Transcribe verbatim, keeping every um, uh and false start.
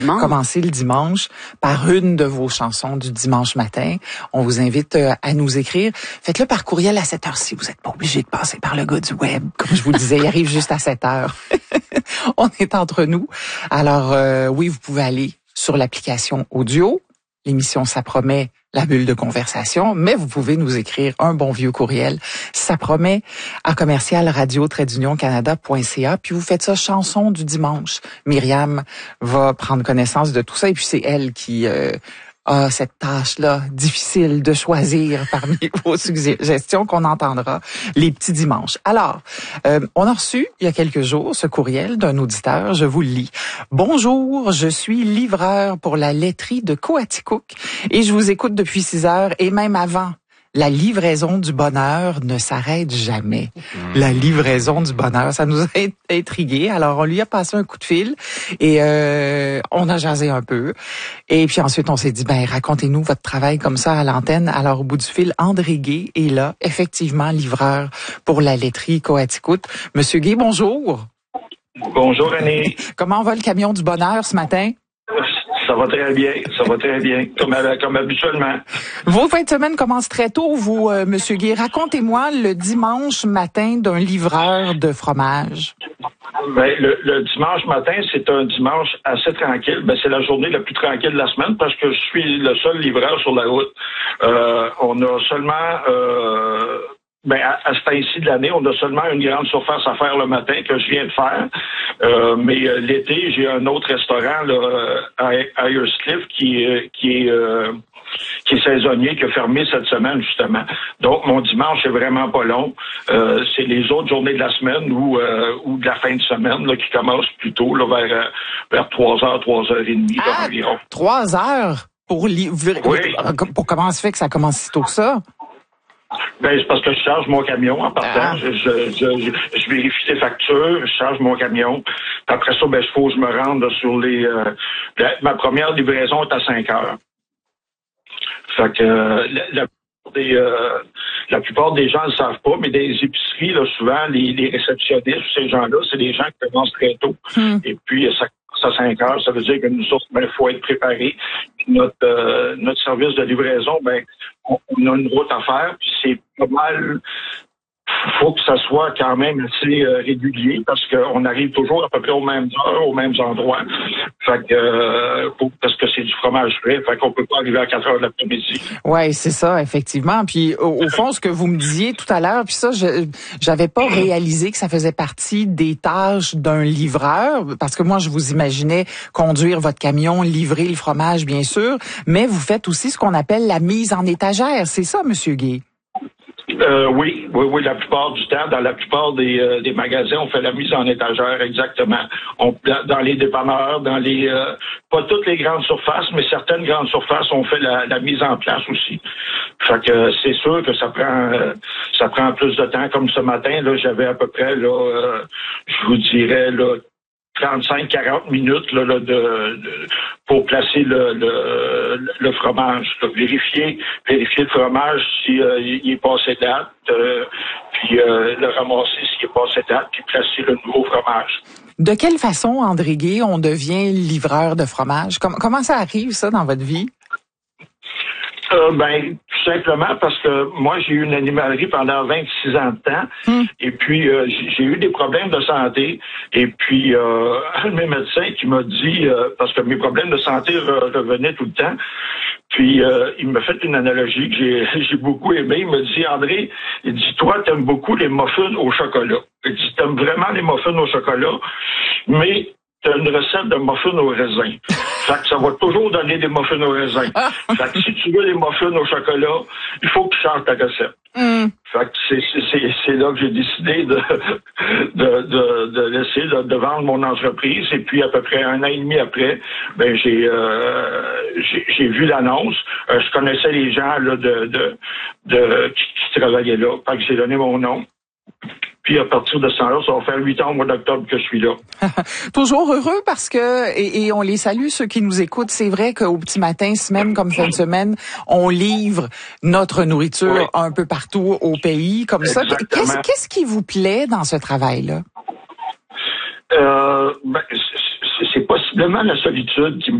Commencez le dimanche par une de vos chansons du dimanche matin. On vous invite à nous écrire. Faites-le par courriel à cette heure-ci. Vous n'êtes pas obligé de passer par le gars du web. Comme je vous le disais, il arrive juste à sept heures. On est entre nous. Alors, euh, oui, vous pouvez aller sur l'application audio. L'émission Ça promet, la bulle de conversation, mais vous pouvez nous écrire un bon vieux courriel. Ça promet à commercial radio trait d'union canada point c a. Puis vous faites ça chanson du dimanche. Myriam va prendre connaissance de tout ça et puis c'est elle qui euh, a cette tâche-là difficile de choisir parmi vos suggestions qu'on entendra les petits dimanches. Alors, euh, on a reçu il y a quelques jours ce courriel d'un auditeur, je vous le lis. Bonjour, je suis livreur pour la laiterie de Coaticook et je vous écoute depuis six heures et même avant. La livraison du bonheur ne s'arrête jamais. La livraison du bonheur, ça nous a intrigués. Alors, on lui a passé un coup de fil et euh, on a jasé un peu. Et puis ensuite, on s'est dit, ben racontez-nous votre travail comme ça à l'antenne. Alors, au bout du fil, André Gay est là, effectivement livreur pour la laiterie Coaticook. Monsieur Gay, bonjour. Bonjour, Annie. Comment va le camion du bonheur ce matin? Ça va très bien, ça va très bien, comme, comme habituellement. Vos fins de semaine commencent très tôt, vous, euh, Monsieur Gay. Racontez-moi le dimanche matin d'un livreur de fromage. Ben, le, le dimanche matin, c'est un dimanche assez tranquille. Ben, c'est la journée la plus tranquille de la semaine parce que je suis le seul livreur sur la route. Euh, on a seulement... Euh, Ben, à, à ce temps-ci de l'année, on a seulement une grande surface à faire le matin que je viens de faire. Euh, mais euh, l'été, j'ai un autre restaurant là, à, à Earscliff qui, euh, qui est euh, qui est saisonnier, qui a fermé cette semaine, justement. Donc, mon dimanche est vraiment pas long. Euh, c'est les autres journées de la semaine ou euh, ou de la fin de semaine là, qui commencent plus tôt, là, vers, vers trois heures, trois heures trente ah, environ. trois heures pour livrer. Oui. Pour comment se fait que ça commence si tôt que ça? Ben, c'est parce que je charge mon camion en partant. Ah. Je, je, je, je vérifie les factures, je charge mon camion. Puis après ça, ben, il faut que je me rende sur les... Euh, la, ma première livraison est à cinq heures. Fait que euh, la, la, des, euh, la plupart des gens ne le savent pas, mais des épiceries, là, souvent, les, les réceptionnistes, ces gens-là, c'est des gens qui commencent très tôt. Hmm. Et puis, ça à cinq heures, ça veut dire que nous autres, ben, il faut être préparés. Notre, euh, notre service de livraison, ben, on, on a une route à faire, puis c'est pas mal. Faut que ça soit quand même assez euh, régulier parce qu'on arrive toujours à peu près aux mêmes heures, aux mêmes endroits. Fait que euh, pour, parce que c'est du fromage frais, fait qu'on peut pas arriver à quatre heures de l'après-midi. Ouais, c'est ça, effectivement. Puis au, au fond, ce que vous me disiez tout à l'heure, puis ça, je j'avais pas réalisé que ça faisait partie des tâches d'un livreur, parce que moi, je vous imaginais conduire votre camion, livrer le fromage, bien sûr, mais vous faites aussi ce qu'on appelle la mise en étagère. C'est ça, Monsieur Gay? Euh, oui, oui, oui, la plupart du temps, dans la plupart des, euh, des magasins, on fait la mise en étagère, exactement. On, dans les dépanneurs, dans les, euh, pas toutes les grandes surfaces, mais certaines grandes surfaces, on fait la, la mise en place aussi. Fait que euh, c'est sûr que ça prend, euh, ça prend plus de temps. Comme ce matin, là, j'avais à peu près, là, euh, je vous dirais, là, trente-cinq à quarante minutes là, là, de, de, pour placer le, le, le fromage. Là, vérifier, vérifier le fromage s'il euh, est passé date, euh, puis euh, le ramasser s'il est passé date, puis placer le nouveau fromage. De quelle façon, André Gay, on devient livreur de fromage? Comment, comment ça arrive, ça, dans votre vie? Euh, ben, tout simplement parce que moi, j'ai eu une animalerie pendant vingt-six ans de temps. Hum. Et puis, euh, j'ai eu des problèmes de santé. Et puis, euh, un de mes médecins qui m'a dit, euh, parce que mes problèmes de santé re- revenaient tout le temps, puis euh, il m'a fait une analogie que j'ai, j'ai beaucoup aimée. Il m'a dit, André, il dit, toi, t'aimes beaucoup les muffins au chocolat. Il dit, t'aimes vraiment les muffins au chocolat, mais t'as une recette de muffins au raisin. Fait que ça va toujours donner des muffins au raisin. Fait que si tu veux des muffins au chocolat, il faut que tu changes ta recette. Mm. Fait que c'est, c'est, c'est là que j'ai décidé de, de, de, de laisser, de, de vendre mon entreprise. Et puis, à peu près un an et demi après, ben, j'ai, euh, j'ai, j'ai vu l'annonce. Euh, je connaissais les gens, là, de, de, de, qui, qui travaillaient là. Fait que j'ai donné mon nom. Puis à partir de ce temps-là, ça va faire huit ans au mois d'octobre que je suis là. Toujours heureux parce que, et, et on les salue, ceux qui nous écoutent, c'est vrai qu'au petit matin, semaine comme fin de semaine, on livre notre nourriture oui. un peu partout au pays, comme Exactement. ça. Qu'est-ce, qu'est-ce qui vous plaît dans ce travail-là? Euh, ben, c'est, c'est pas possiblement la solitude qui me